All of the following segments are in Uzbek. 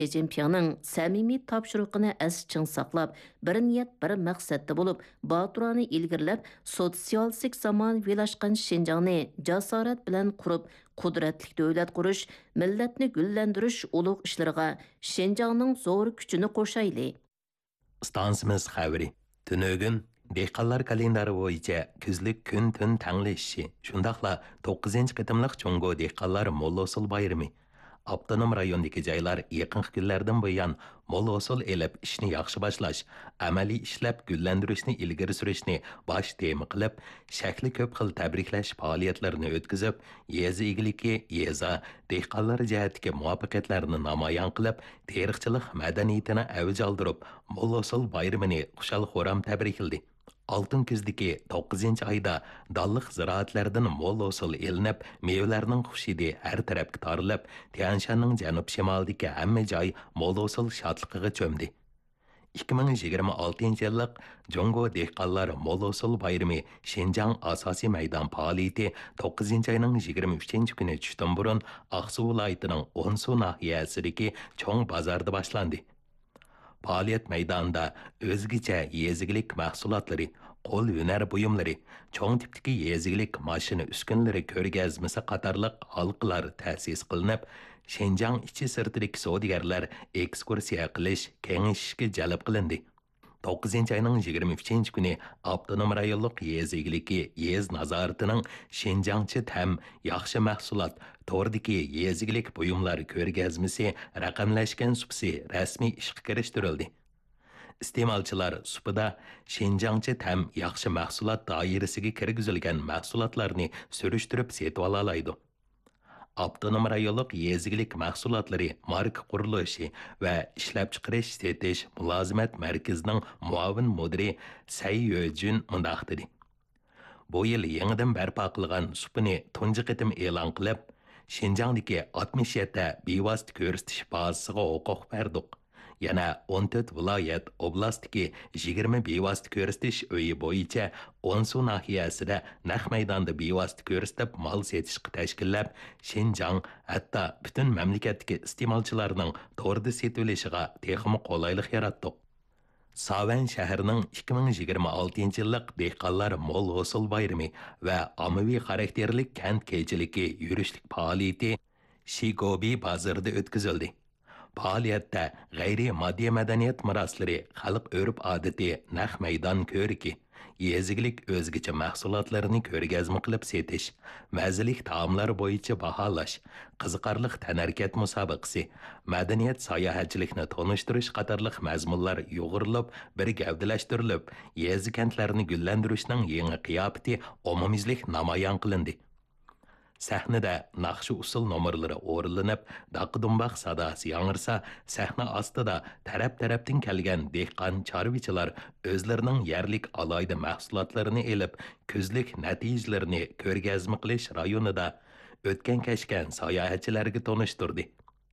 Jinpingning samimiy topshiriqini ching saqlab, bir niyat, bir maqsadda bo'lib, Baturani ilgirlab, sotsialistik zamon velashqan Şinjanni jasorat bilan qurib, qudratli davlat qurish, millatni gullantirish ulug' ishlariga Şinjanning zo'r kuchini qo'shayli. Stansimiz xəbəri. Tünögün dehqanlar kalendari bo'yicha kuzlik kun tun tanglishishi, shundaqla 9-cı qitimliq Jongo dehqanlar mo'l usul bayrami. Avtonom rayondagi joylar yaqinqi kunlardan buyon mo'l usul elib ishni yaxshi boshlash, amaliy ishlab gullantirishni ilgari surishni bosh tema qilib, shakli ko'p xil tabriklash faoliyatlarini o'tkazib, yeza egiligi, yeza dehqonlar jihatdagi muvaffaqiyatlarini namoyon qilib, tarixchilik madaniyatini avj oldirib, mo'l usul bayramini xushal-xuram tabrikladi. Altın kuzdagi 9-cı ayda dalliq ziraatlardan mo'l usul elinib, mevlarning xushidi har tarafga tarilib, Tianshanning janub-shimolidagi hamma joy mo'l usul shodligiga cho'mdi. 2026 yillik Jongo dehqonlar mo'l usul bayrami Şinjan asosiy maydon faoliyati 9-cı ayning 23-cü kuni tushdan burun Aqsu viloyatining Onsu nahiyasidagi cho'ng bozorda boshlandi. Faoliyat maydonida o'zgacha yezigilik mahsulotlari, qo'l hunar buyumlari, cho'ng tipdagi yezigilik mashina uskunlari ko'rgazmasi qatorliq halqalar ta'sis qilinib, Şinjan ichi sirtidagi savdogarlar ekskursiya qilish, kengashishga jalb qilindi. 9-cı ayning 23-cü kuni avtonom rayonluq yezigiligi yez nazoratining Şinjanchi tam yaxshi mahsulot tordagi yezigilik buyumlar ko'rgazmasi raqamlashgan supsi rasmiy ishga kirishtirildi. Iste'molchilar supida Şinjanchi tam yaxshi mahsulot doirasiga kirgizilgan mahsulotlarni surishtirib setib ola. Avtonom rayonluq yezigilik mahsulotlari marka qurilishi va ishlab chiqarish setish mulozimat markazining muavin mudiri Say Yojun mundaq dedi. Bu yil yangidan barpo qilgan supini tunji qitim e'lon qilib, Şinjandagi 67 bevosita ko'rsatish bazasiga huquq berdik. Yana 14 viloyat oblastdagi 20 bevosita ko'rsatish uyi bo'yicha Onsu nahiyasida naq maydonda bevosita ko'rsatib mol setishga tashkillab, Şinjan hatto butun mamlakatdagi iste'molchilarning to'rda setilishiga texmi qulaylik yaratdik. Savan shahrining 2026 yillik dehqonlar mo'l usul bayrami va ommaviy xarakterlik kent kechiligi yurishlik faoliyati Shigobi bozorida o'tkazildi. Faoliyatda g'ayri moddiy madaniyat meroslari, xalq urf-odati, naq maydon ko'riki, yezigilik o'zgacha mahsulotlarini ko'rgazma qilib setish, mazalik taomlar bo'yicha baholash, qiziqarli tanarkat musobaqasi, madaniyat sayohatchilikni tonishtirish qatorliq mazmunlar yo'g'irilib, bir gavdalashtirilib, yezi kentlarini gullantirishning yangi qiyofati umumiylik namoyon qilindi. Sahnada naqshi usul nomerlari o'rinlanib, daqi-dumbaq sadosi yangrasa, sahna ostida taraf-tarafdan kelgan dehqon chorvachilar o'zlarining yerlik alayda mahsulotlarini elib, kuzlik natijalarini ko'rgazma qilish rayonida o'tgan kashgan sayohatchilarga tanishtirdi.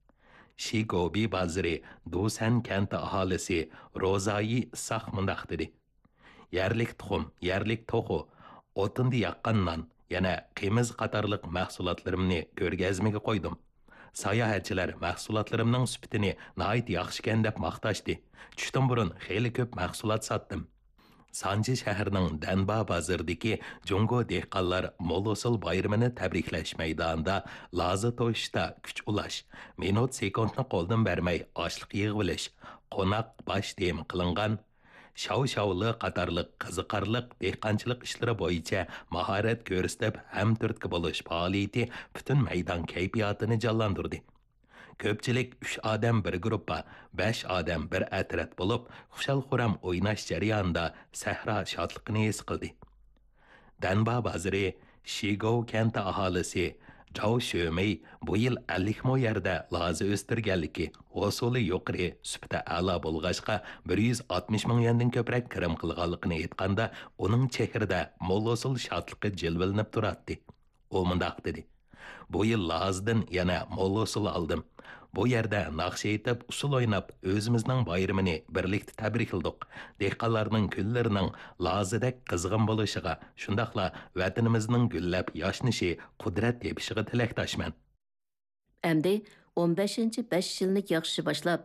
Shigobi bozori Dusan kenti aholisi Ro'zayi Saq mundaq dedi. Yerlik tuxum, yerlik to'g'u, o'tindi yaqqan non, yana qimiz qatorliq mahsulotlarimni ko'rgazmaga qo'ydim. Sayohatchilar mahsulotlarimning sifatini nihoyat yaxshi ekan deb maqtashdi. Tushdan burun xeyli ko'p mahsulot sotdim. Sanji shahrining Danba bozoridagi Jongo dehqonlar mo'l usul bayramini tabriklash maydonida loza to'shda kuch ulash, minut sekundni qo'ldan bermay ochliq yig'ib olish, qo'noq bosh tema qilingan Şav-şavlı qatarlıq, qiziqarlıq dehqonchilik ishlari bo'yicha mahorat ko'rsatib, ham turtki bo'lish faoliyati butun maydon kayfiyatini jonlantirdi. Ko'pchilik 3 odam bir guruhga, 5 odam bir atrat bo'lib, xushal-xuram o'ynash jarayonida sahro shodligini his qildi. Danba bozori Shigov kenti aholisi Zhao Shomei bu yil 50 mo yerda loza o'stirganligi, usuli yuqori, sifati a'lo bo'lg'achqa 160 ming yuandan ko'proq kirim qilganligini aytganda, uning chehrida mo'l usul shodligi jilvalanib turadi. U mundaq dedi. Bu yil lozdan yana mo'l usul oldim. Bu yerda naqsh aytib, usul o'ynab, o'zimizning bayramini birlikda tabrikladik. Dehqonlarning kunlarining lozidek qizg'in bo'lishiga, shundaqla vatanimizning gullab yoshnishi, qudrat tepishiga tilakdoshman. Endi 15-5 yilni yaxshi boshlab,